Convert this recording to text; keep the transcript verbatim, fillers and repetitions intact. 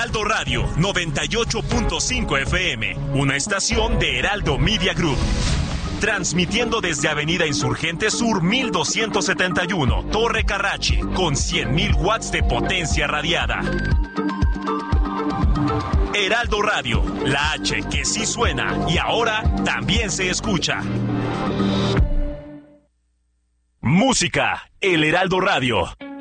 Heraldo Radio noventa y ocho punto cinco F M, una estación de Heraldo Media Group. Transmitiendo desde Avenida Insurgente Sur mil doscientos setenta y uno, Torre Carrachi, con cien mil watts de potencia radiada. Heraldo Radio, la H que sí suena y ahora también se escucha. Música, el Heraldo Radio.